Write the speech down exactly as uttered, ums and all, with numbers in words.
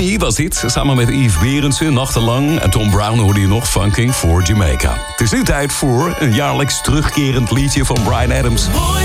Me was dit, samen met Yves Berendsen, Nachtenlang. En Tom Brown hoorde je nog, Funking for Jamaica. Het is nu tijd voor een jaarlijks terugkerend liedje van Bryan Adams. Mooi